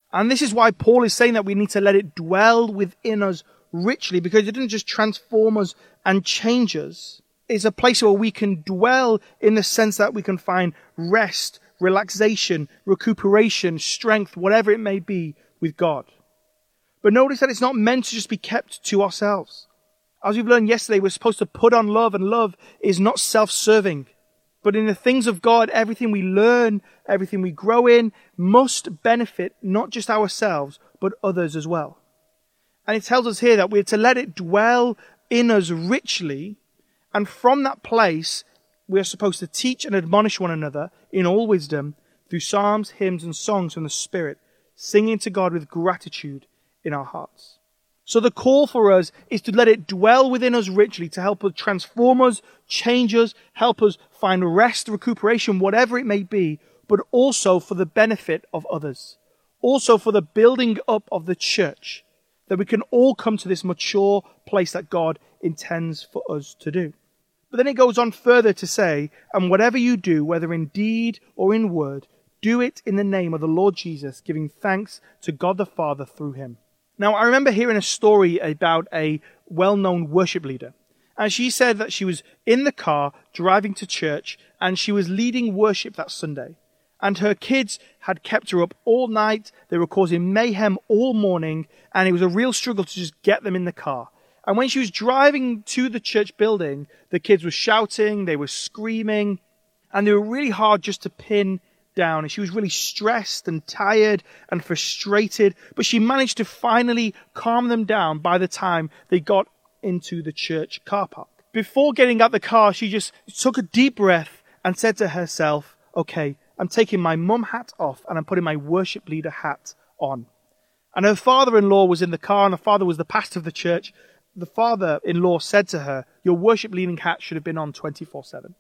And this is why Paul is saying that we need to let it dwell within us richly, because it doesn't just transform us and change us. It's a place where we can dwell in the sense that we can find rest, relaxation, recuperation, strength, whatever it may be with God. But notice that it's not meant to just be kept to ourselves. As we've learned yesterday, we're supposed to put on love, and love is not self-serving. But in the things of God, everything we learn, everything we grow in, must benefit not just ourselves, but others as well. And it tells us here that we're to let it dwell in us richly, and from that place, we are supposed to teach and admonish one another in all wisdom through psalms, hymns, and songs from the Spirit, singing to God with gratitude in our hearts. So the call for us is to let it dwell within us richly, to help us transform us, change us, help us find rest, recuperation, whatever it may be, but also for the benefit of others. Also for the building up of the church, that we can all come to this mature place that God intends for us to do. But then it goes on further to say, and whatever you do, whether in deed or in word, do it in the name of the Lord Jesus, giving thanks to God the Father through him. Now, I remember hearing a story about a well-known worship leader. And she said that she was in the car driving to church, and she was leading worship that Sunday. And her kids had kept her up all night. They were causing mayhem all morning, and it was a real struggle to just get them in the car. And when she was driving to the church building, the kids were shouting, they were screaming, and they were really hard just to pin down. And she was really stressed and tired and frustrated, but she managed to finally calm them down by the time they got into the church car park. Before getting out the car, she just took a deep breath and said to herself, okay, I'm taking my mum hat off and I'm putting my worship leader hat on. And her father-in-law was in the car, and the father was the pastor of the church. The father-in-law said to her, your worship leading hat should have been on 24/7.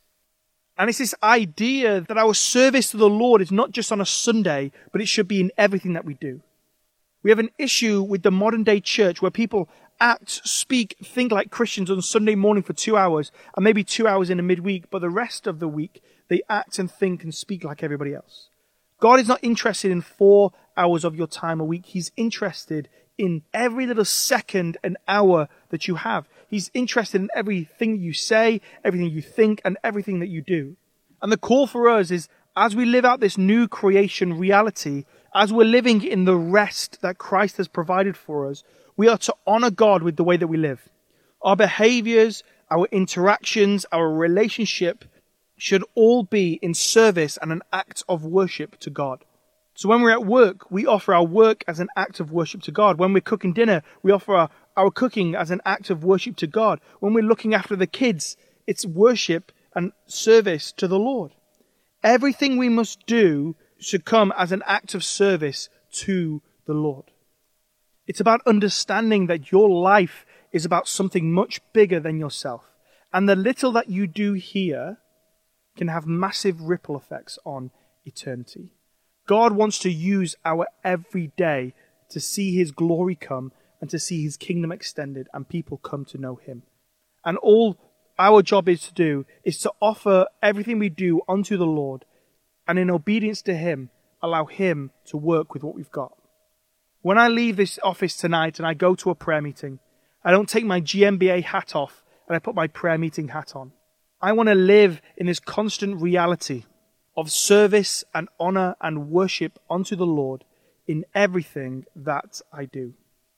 And it's this idea that our service to the Lord is not just on a Sunday, but it should be in everything that we do. We have an issue with the modern day church where people act, speak, think like Christians on Sunday morning for 2 hours, and maybe 2 hours in a midweek, but the rest of the week, they act and think and speak like everybody else. God is not interested in 4 hours of your time a week. He's interested in every little second and hour that you have. He's interested in everything you say, everything you think, and everything that you do. And the call for us is, as we live out this new creation reality, as we're living in the rest that Christ has provided for us, we are to honor God with the way that we live. Our behaviors, our interactions, our relationship should all be in service and an act of worship to God. So when we're at work, we offer our work as an act of worship to God. When we're cooking dinner, we offer our cooking as an act of worship to God. When we're looking after the kids, it's worship and service to the Lord. Everything we must do should come as an act of service to the Lord. It's about understanding that your life is about something much bigger than yourself. And the little that you do here can have massive ripple effects on eternity. God wants to use our everyday to see his glory come and to see his kingdom extended and people come to know him. And all our job is to do is to offer everything we do unto the Lord, and in obedience to him, allow him to work with what we've got. When I leave this office tonight and I go to a prayer meeting, I don't take my GMBA hat off and I put my prayer meeting hat on. I want to live in this constant reality of service and honor and worship unto the Lord in everything that I do.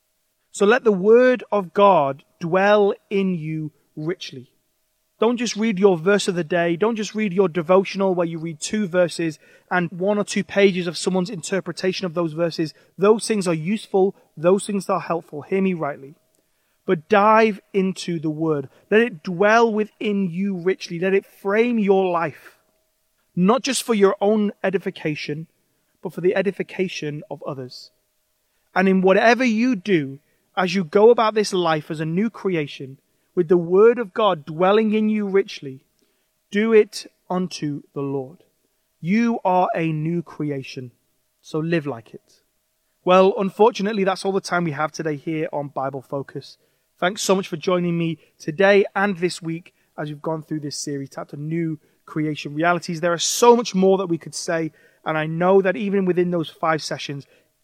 So let the word of God dwell in you richly. Don't just read your verse of the day. Don't just read your devotional where you read 2 verses and 1 or 2 pages of someone's interpretation of those verses. Those things are useful. Those things are helpful. Hear me rightly. But dive into the word. Let it dwell within you richly. Let it frame your life. Not just for your own edification, but for the edification of others. And in whatever you do, as you go about this life as a new creation, with the word of God dwelling in you richly, do it unto the Lord. You are a new creation, so live like it. Well, unfortunately, that's all the time we have today here on Bible Focus. Thanks so much for joining me today and this week as we've gone through this series, tapped a new creation realities. There are so much more that we could say, and I know that even within those 5 sessions,